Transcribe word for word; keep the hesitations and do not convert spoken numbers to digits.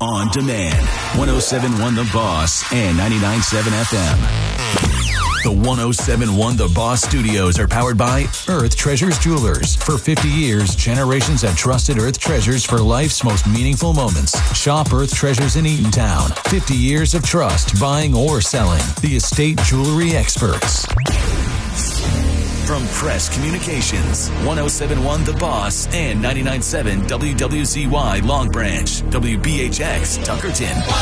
On demand. one oh seven point one The Boss and ninety-nine point seven F M. The one oh seven point one The Boss Studios are powered by Earth Treasures Jewelers. For fifty years, generations have trusted Earth Treasures for life's most meaningful moments. Shop Earth Treasures in Eatontown. fifty years of trust, buying or selling. The estate jewelry experts. From Press Communications, one oh seven point one The Boss and ninety-nine point seven W W Z Y Long Branch, W B H X Tuckerton.